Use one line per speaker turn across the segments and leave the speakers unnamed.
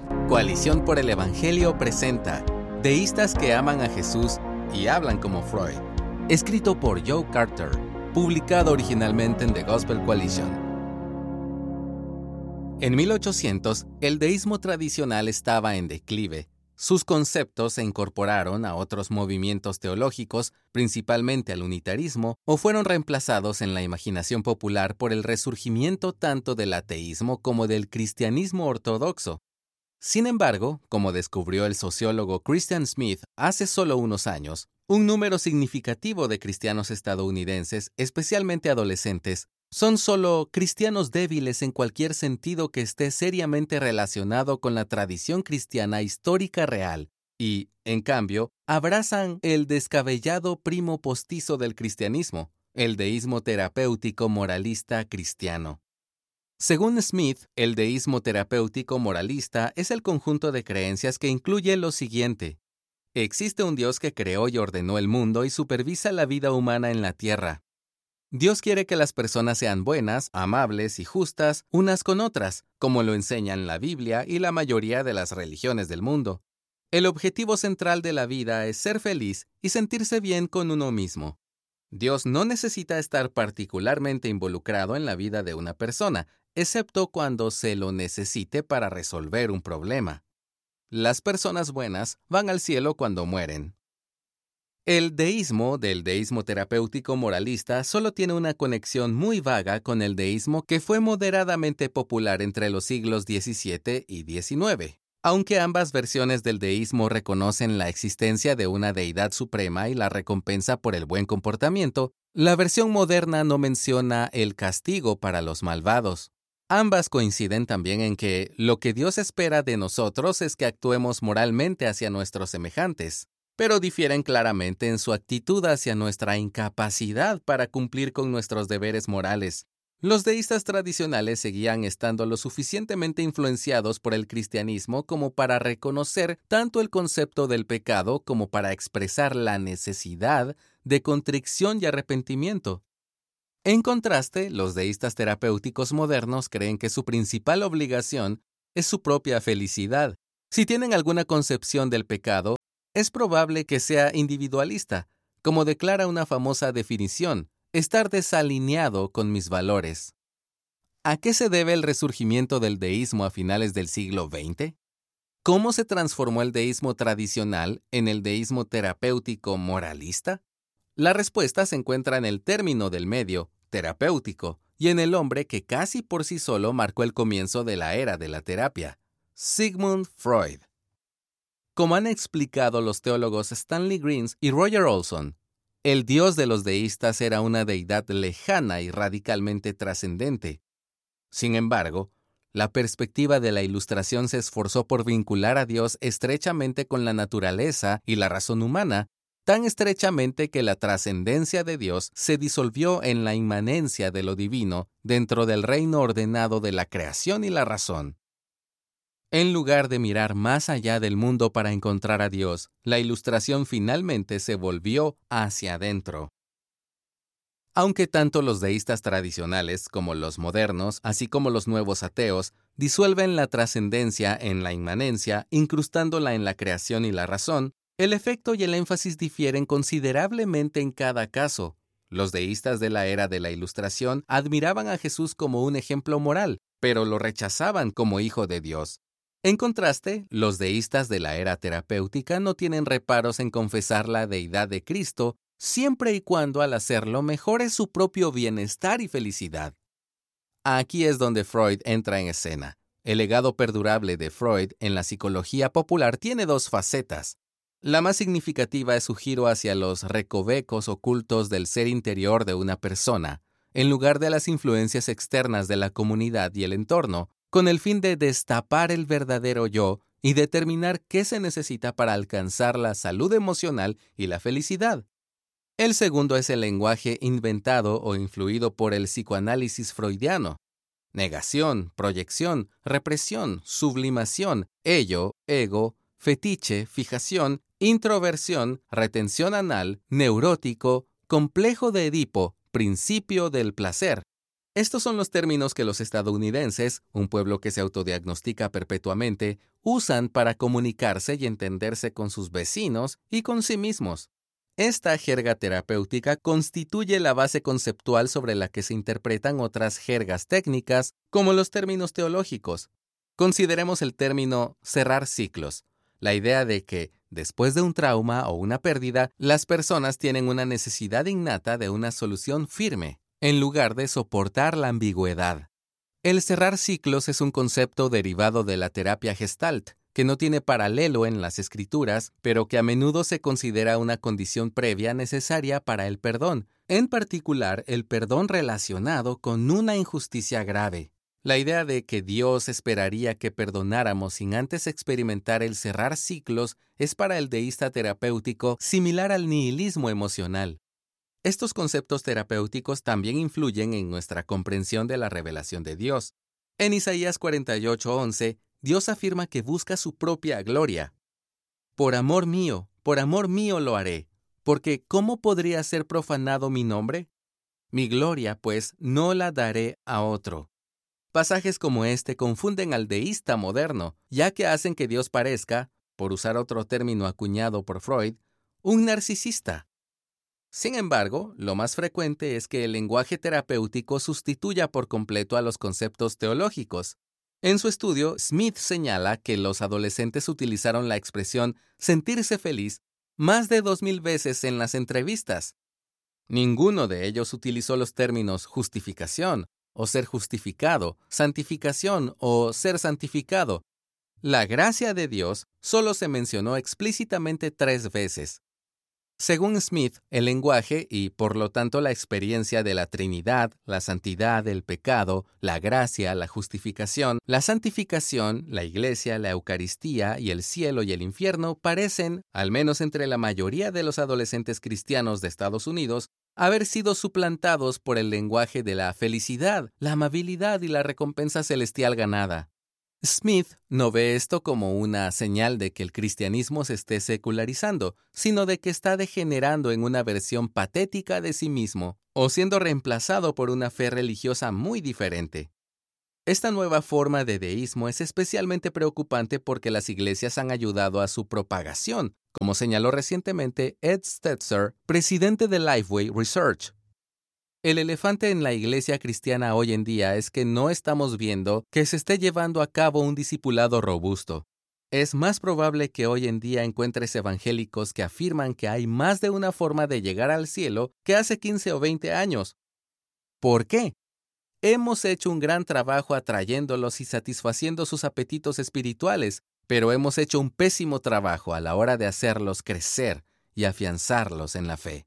Coalición por el Evangelio presenta Deístas que aman a Jesús y hablan como Freud. Escrito por Joe Carter. Publicado originalmente en The Gospel Coalition. En 1800, el deísmo tradicional estaba en declive. Sus conceptos se incorporaron a otros movimientos teológicos, principalmente al unitarismo, o fueron reemplazados en la imaginación popular por el resurgimiento tanto del ateísmo como del cristianismo ortodoxo. Sin embargo, como descubrió el sociólogo Christian Smith hace solo unos años, un número significativo de cristianos estadounidenses, especialmente adolescentes, son solo cristianos débiles en cualquier sentido que esté seriamente relacionado con la tradición cristiana histórica real y, en cambio, abrazan el descabellado primo postizo del cristianismo, el deísmo terapéutico moralista cristiano. Según Smith, el deísmo terapéutico moralista es el conjunto de creencias que incluye lo siguiente. Existe un Dios que creó y ordenó el mundo y supervisa la vida humana en la tierra. Dios quiere que las personas sean buenas, amables y justas unas con otras, como lo enseñan la Biblia y la mayoría de las religiones del mundo. El objetivo central de la vida es ser feliz y sentirse bien con uno mismo. Dios no necesita estar particularmente involucrado en la vida de una persona, excepto cuando se lo necesite para resolver un problema. Las personas buenas van al cielo cuando mueren. El deísmo del deísmo terapéutico moralista solo tiene una conexión muy vaga con el deísmo que fue moderadamente popular entre los siglos XVII y XIX. Aunque ambas versiones del deísmo reconocen la existencia de una deidad suprema y la recompensa por el buen comportamiento, la versión moderna no menciona el castigo para los malvados. Ambas coinciden también en que lo que Dios espera de nosotros es que actuemos moralmente hacia nuestros semejantes, pero difieren claramente en su actitud hacia nuestra incapacidad para cumplir con nuestros deberes morales. Los deístas tradicionales seguían estando lo suficientemente influenciados por el cristianismo como para reconocer tanto el concepto del pecado como para expresar la necesidad de contrición y arrepentimiento. En contraste, los deístas terapéuticos modernos creen que su principal obligación es su propia felicidad. Si tienen alguna concepción del pecado, es probable que sea individualista, como declara una famosa definición, estar desalineado con mis valores. ¿A qué se debe el resurgimiento del deísmo a finales del siglo XX? ¿Cómo se transformó el deísmo tradicional en el deísmo terapéutico moralista? La respuesta se encuentra en el término del medio, terapéutico, y en el hombre que casi por sí solo marcó el comienzo de la era de la terapia, Sigmund Freud. Como han explicado los teólogos Stanley Greens y Roger Olson, el Dios de los deístas era una deidad lejana y radicalmente trascendente. Sin embargo, la perspectiva de la Ilustración se esforzó por vincular a Dios estrechamente con la naturaleza y la razón humana, tan estrechamente que la trascendencia de Dios se disolvió en la inmanencia de lo divino dentro del reino ordenado de la creación y la razón. En lugar de mirar más allá del mundo para encontrar a Dios, la Ilustración finalmente se volvió hacia adentro. Aunque tanto los deístas tradicionales como los modernos, así como los nuevos ateos, disuelven la trascendencia en la inmanencia, incrustándola en la creación y la razón, el efecto y el énfasis difieren considerablemente en cada caso. Los deístas de la era de la Ilustración admiraban a Jesús como un ejemplo moral, pero lo rechazaban como hijo de Dios. En contraste, los deístas de la era terapéutica no tienen reparos en confesar la deidad de Cristo, siempre y cuando al hacerlo mejore su propio bienestar y felicidad. Aquí es donde Freud entra en escena. El legado perdurable de Freud en la psicología popular tiene dos facetas. La más significativa es su giro hacia los recovecos ocultos del ser interior de una persona, en lugar de las influencias externas de la comunidad y el entorno, con el fin de destapar el verdadero yo y determinar qué se necesita para alcanzar la salud emocional y la felicidad. El segundo es el lenguaje inventado o influido por el psicoanálisis freudiano. Negación, proyección, represión, sublimación, ello, ego, fetiche, fijación, introversión, retención anal, neurótico, complejo de Edipo, principio del placer. Estos son los términos que los estadounidenses, un pueblo que se autodiagnostica perpetuamente, usan para comunicarse y entenderse con sus vecinos y con sí mismos. Esta jerga terapéutica constituye la base conceptual sobre la que se interpretan otras jergas técnicas, como los términos teológicos. Consideremos el término cerrar ciclos, la idea de que, después de un trauma o una pérdida, las personas tienen una necesidad innata de una solución firme, en lugar de soportar la ambigüedad. El cerrar ciclos es un concepto derivado de la terapia Gestalt, que no tiene paralelo en las escrituras, pero que a menudo se considera una condición previa necesaria para el perdón, en particular el perdón relacionado con una injusticia grave. La idea de que Dios esperaría que perdonáramos sin antes experimentar el cerrar ciclos es para el deísta terapéutico similar al nihilismo emocional. Estos conceptos terapéuticos también influyen en nuestra comprensión de la revelación de Dios. En Isaías 48:11, Dios afirma que busca su propia gloria. Por amor mío lo haré, porque ¿cómo podría ser profanado mi nombre? Mi gloria, pues, no la daré a otro. Pasajes como este confunden al deísta moderno, ya que hacen que Dios parezca, por usar otro término acuñado por Freud, un narcisista. Sin embargo, lo más frecuente es que el lenguaje terapéutico sustituya por completo a los conceptos teológicos. En su estudio, Smith señala que los adolescentes utilizaron la expresión sentirse feliz más de 2000 veces en las entrevistas. Ninguno de ellos utilizó los términos justificación o ser justificado, santificación o ser santificado. La gracia de Dios solo se mencionó explícitamente 3 veces. Según Smith, el lenguaje y, por lo tanto, la experiencia de la Trinidad, la santidad, el pecado, la gracia, la justificación, la santificación, la Iglesia, la Eucaristía y el cielo y el infierno parecen, al menos entre la mayoría de los adolescentes cristianos de Estados Unidos, haber sido suplantados por el lenguaje de la felicidad, la amabilidad y la recompensa celestial ganada. Smith no ve esto como una señal de que el cristianismo se esté secularizando, sino de que está degenerando en una versión patética de sí mismo, o siendo reemplazado por una fe religiosa muy diferente. Esta nueva forma de deísmo es especialmente preocupante porque las iglesias han ayudado a su propagación, como señaló recientemente Ed Stetzer, presidente de Lifeway Research. El elefante en la iglesia cristiana hoy en día es que no estamos viendo que se esté llevando a cabo un discipulado robusto. Es más probable que hoy en día encuentres evangélicos que afirman que hay más de una forma de llegar al cielo que hace 15 o 20 años. ¿Por qué? Hemos hecho un gran trabajo atrayéndolos y satisfaciendo sus apetitos espirituales, pero hemos hecho un pésimo trabajo a la hora de hacerlos crecer y afianzarlos en la fe.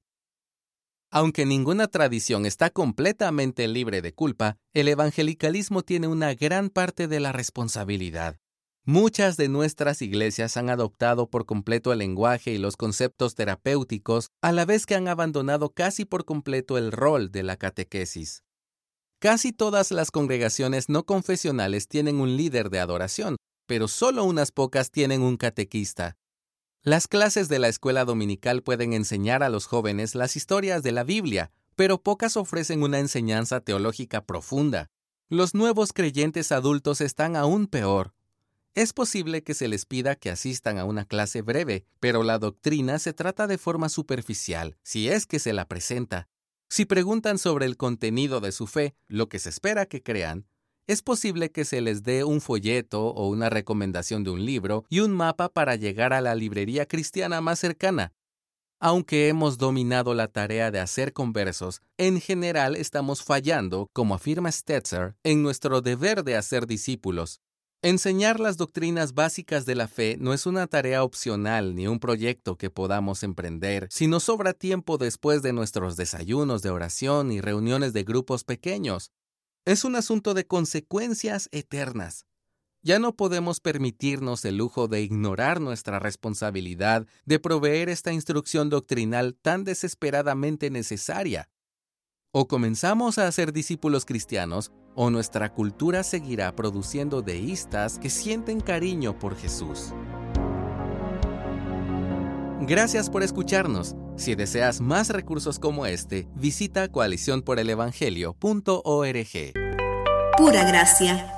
Aunque ninguna tradición está completamente libre de culpa, el evangelicalismo tiene una gran parte de la responsabilidad. Muchas de nuestras iglesias han adoptado por completo el lenguaje y los conceptos terapéuticos, a la vez que han abandonado casi por completo el rol de la catequesis. Casi todas las congregaciones no confesionales tienen un líder de adoración, pero solo unas pocas tienen un catequista. Las clases de la escuela dominical pueden enseñar a los jóvenes las historias de la Biblia, pero pocas ofrecen una enseñanza teológica profunda. Los nuevos creyentes adultos están aún peor. Es posible que se les pida que asistan a una clase breve, pero la doctrina se trata de forma superficial, si es que se la presenta. Si preguntan sobre el contenido de su fe, lo que se espera que crean, es posible que se les dé un folleto o una recomendación de un libro y un mapa para llegar a la librería cristiana más cercana. Aunque hemos dominado la tarea de hacer conversos, en general estamos fallando, como afirma Stetzer, en nuestro deber de hacer discípulos. Enseñar las doctrinas básicas de la fe no es una tarea opcional ni un proyecto que podamos emprender si nos sobra tiempo después de nuestros desayunos de oración y reuniones de grupos pequeños. Es un asunto de consecuencias eternas. Ya no podemos permitirnos el lujo de ignorar nuestra responsabilidad de proveer esta instrucción doctrinal tan desesperadamente necesaria. O comenzamos a hacer discípulos cristianos, o nuestra cultura seguirá produciendo deístas que sienten cariño por Jesús. Gracias por escucharnos. Si deseas más recursos como este, visita coaliciónporelevangelio.org.
Pura gracia.